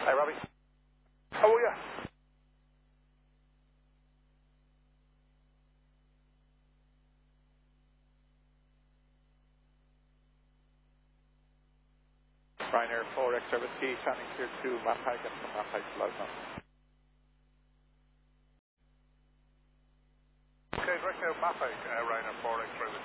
Hi, Robbie. How are you? Ryanair 4X Service Key, standing clear to Mapag and from Mapag to Loudon. Okay, direct now Mapag, Ryanair 4X Service